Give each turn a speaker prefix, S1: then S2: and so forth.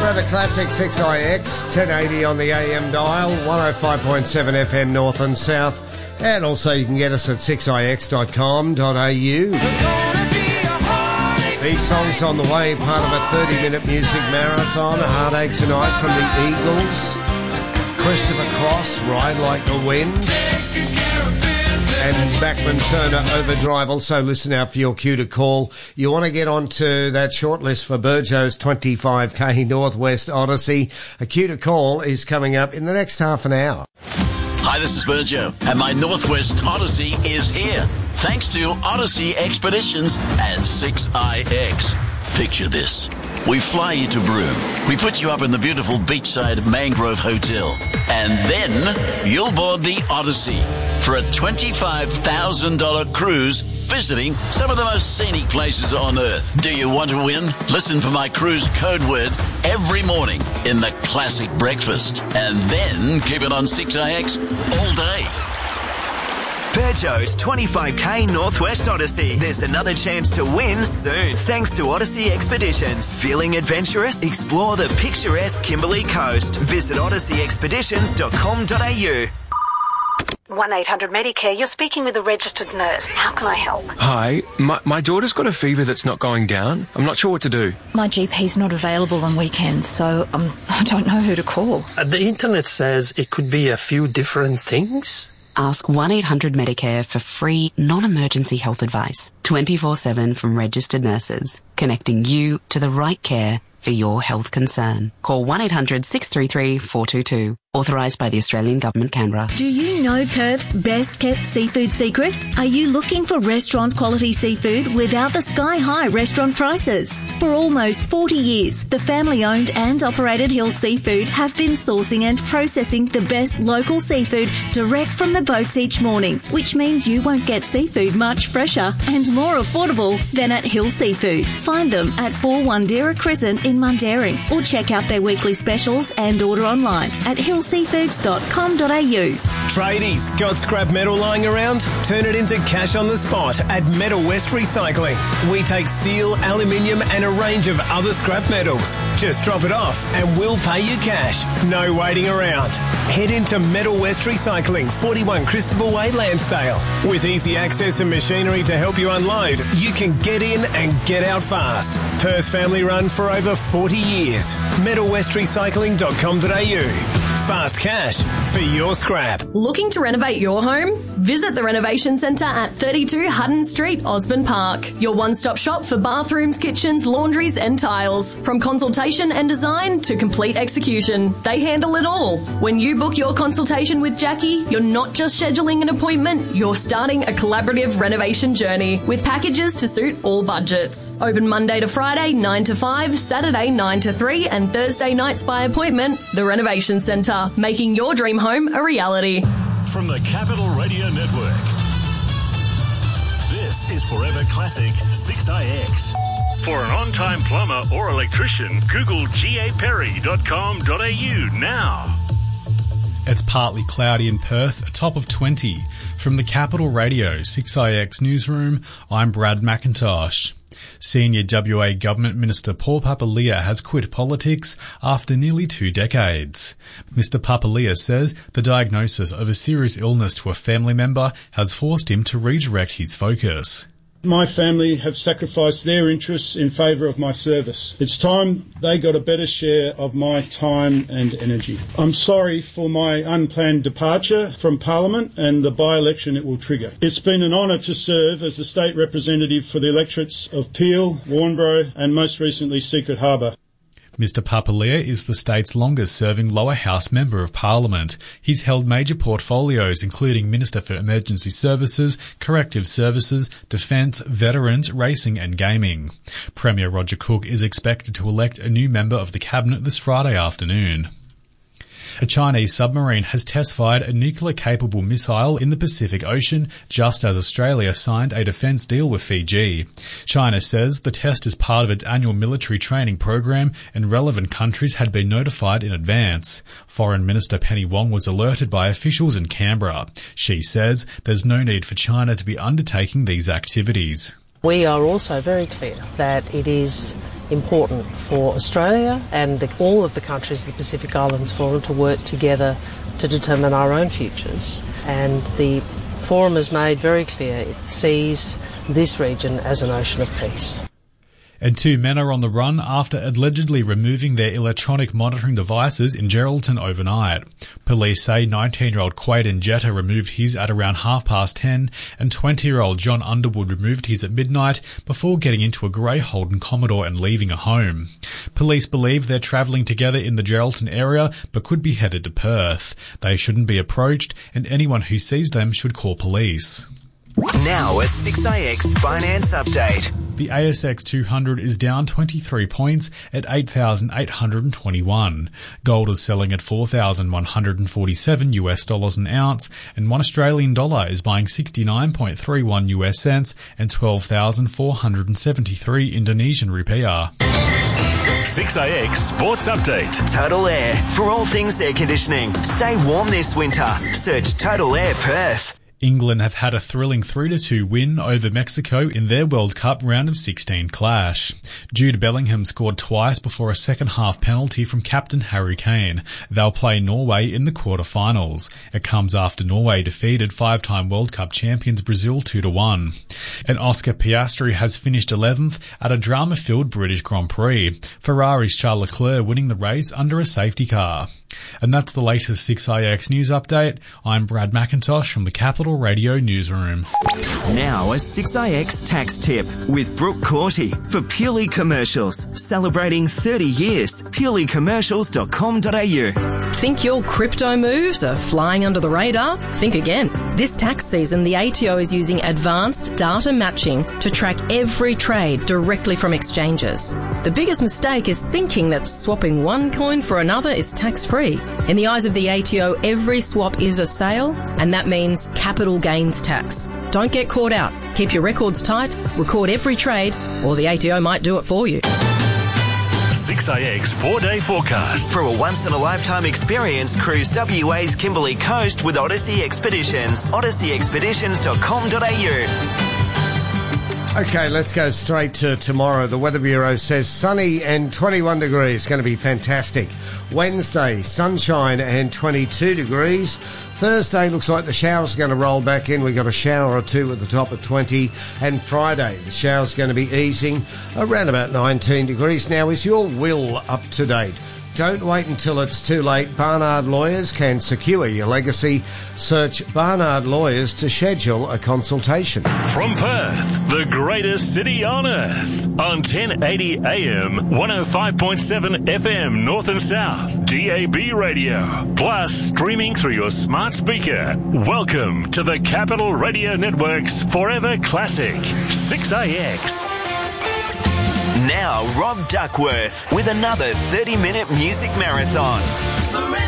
S1: Forever Classic 6IX, 1080 on the AM dial, 105.7 FM north and south. And also you can get us at 6ix.com.au. These songs on the way, part of a 30-minute music marathon. A Heartache Tonight from the Eagles. Christopher Cross, Ride Like the Wind. And Bachman Turner, Overdrive. Also listen out for your cue to call. You want to get onto that shortlist for Burjo's 25k Northwest Odyssey. A cue to call is coming up in the next half an hour.
S2: Hi, this is Burjo, and my Northwest Odyssey is here. Thanks to Odyssey Expeditions and 6IX. Picture this. We fly you to Broome. We put you up in the beautiful beachside Mangrove Hotel. And then you'll board the Odyssey for a $25,000 cruise visiting some of the most scenic places on Earth. Do you want to win? Listen for my cruise code word every morning in the Classic Breakfast. And then keep it on 6IX all day.
S3: Burjo's 25k Northwest Odyssey. There's another chance to win soon. Thanks to Odyssey Expeditions. Feeling adventurous? Explore the picturesque Kimberley Coast. Visit odysseyexpeditions.com.au.
S4: 1-800-Medicare. You're speaking with a registered nurse. How can I help?
S5: Hi. My daughter's got a fever that's not going down. I'm not sure what to do.
S6: My GP's not available on weekends, so I don't know who to call.
S7: The internet says it could be a few different things.
S8: Ask 1-800-Medicare for free, non-emergency health advice, 24/7 from registered nurses, connecting you to the right care for your health concern. Call 1-800-633-422. Authorised by the Australian Government, Canberra.
S9: Do you know Perth's best-kept seafood secret? Are you looking for restaurant-quality seafood without the sky-high restaurant prices? For almost 40 years, the family-owned and operated Hill Seafood have been sourcing and processing the best local seafood direct from the boats each morning, which means you won't get seafood much fresher and more affordable than at Hill Seafood. Find them at 4 Deera Crescent in Mundaring, or check out their weekly specials and order online at hillseafoods.com.au.
S10: Tradies, got scrap metal lying around? Turn it into cash on the spot at Metal West Recycling. We take steel, aluminium and a range of other scrap metals. Just drop it off and we'll pay you cash. No waiting around. Head into Metal West Recycling, 41 Christopher Way, Lansdale. With easy access and machinery to help you unload, you can get in and get out fast. Perth family run for over 40 years. metalwestrecycling.com.au. Fast cash for your scrap.
S11: Looking to renovate your home? Visit the Renovation Centre at 32 Hutton Street, Osborne Park. Your one-stop shop for bathrooms, kitchens, laundries and tiles. From consultation and design to complete execution, they handle it all. When you book your consultation with Jackie, you're not just scheduling an appointment, you're starting a collaborative renovation journey with packages to suit all budgets. Open Monday to Friday, 9 to 5, Saturday 9 to 3 and Thursday nights by appointment. The Renovation Centre, making your dream home a reality.
S12: From the Capital Radio Network, this is Forever Classic 6IX. For an on-time plumber or electrician, Google gaperry.com.au now.
S13: It's partly cloudy in Perth, a top of 20. From the Capital Radio 6IX newsroom, I'm Brad McIntosh. Senior WA Government Minister Paul Papalia has quit politics after nearly 2 decades. Mr Papalia says the diagnosis of a serious illness to a family member has forced him to redirect his focus.
S14: My family have sacrificed their interests in favour of my service. It's time they got a better share of my time and energy. I'm sorry for my unplanned departure from Parliament and the by-election it will trigger. It's been an honour to serve as the state representative for the electorates of Peel, Warnbro and most recently Secret Harbour.
S13: Mr Papalia is the state's longest-serving lower house member of Parliament. He's held major portfolios including Minister for Emergency Services, Corrective Services, Defence, Veterans, Racing and Gaming. Premier Roger Cook is expected to elect a new member of the Cabinet this Friday afternoon. A Chinese submarine has test-fired a nuclear-capable missile in the Pacific Ocean just as Australia signed a defence deal with Fiji. China says the test is part of its annual military training program and relevant countries had been notified in advance. Foreign Minister Penny Wong was alerted by officials in Canberra. She says there's no need for China to be undertaking these activities.
S15: We are also very clear that it is important for Australia and all of the countries of the Pacific Islands Forum to work together to determine our own futures. And the Forum has made very clear it sees this region as an ocean of peace.
S13: And 2 men are on the run after allegedly removing their electronic monitoring devices in Geraldton overnight. Police say 19-year-old Quaden Jetta removed his at around 10:30 and 20-year-old John Underwood removed his at midnight before getting into a grey Holden Commodore and leaving a home. Police believe they're travelling together in the Geraldton area but could be headed to Perth. They shouldn't be approached and anyone who sees them should call police.
S3: Now a 6IX finance update.
S13: The ASX 200 is down 23 points at 8,821. Gold is selling at $4,147 an ounce, and $1 Australian is buying 69.31 US cents and 12,473 Indonesian rupiah.
S12: 6IX Sports Update.
S3: Total Air. For all things air conditioning, stay warm this winter. Search Total Air Perth.
S13: England have had a thrilling 3-2 win over Mexico in their World Cup round of 16 clash. Jude Bellingham scored twice before a second-half penalty from captain Harry Kane. They'll play Norway in the quarter-finals. It comes after Norway defeated 5-time World Cup champions Brazil 2-1. And Oscar Piastri has finished 11th at a drama-filled British Grand Prix. Ferrari's Charles Leclerc winning the race under a safety car. And that's the latest 6IX news update. I'm Brad McIntosh from the Capital Radio Newsroom.
S3: Now a 6IX tax tip with Brooke Corty for Purely Commercials. Celebrating 30 years. purelycommercials.com.au.
S16: Think your crypto moves are flying under the radar? Think again. This tax season, the ATO is using advanced data matching to track every trade directly from exchanges. The biggest mistake is thinking that swapping one coin for another is tax-free. In the eyes of the ATO, every swap is a sale, and that means capital gains tax. Don't get caught out. Keep your records tight, record every trade, or the ATO might do it for you.
S12: 6IX 4-day forecast.
S3: For a once-in-a-lifetime experience, cruise WA's Kimberley Coast with Odyssey Expeditions. odysseyexpeditions.com.au.
S1: Okay, let's go straight to tomorrow. The Weather Bureau says sunny and 21 degrees. Going to be fantastic. Wednesday, sunshine and 22 degrees. Thursday looks like the showers are going to roll back in. We've got a shower or two at the top at 20. And Friday, the shower's going to be easing around about 19 degrees. Now, is your will up to date? Don't wait until it's too late. Barnard Lawyers can secure your legacy. Search Barnard Lawyers to schedule a consultation.
S12: From Perth, the greatest city on earth. On 1080 AM, 105.7 FM North and South, DAB radio. Plus streaming through your smart speaker. Welcome to the Capital Radio Network's Forever Classic, 6IX.
S3: Now, Rob Duckworth with another 30-minute music marathon.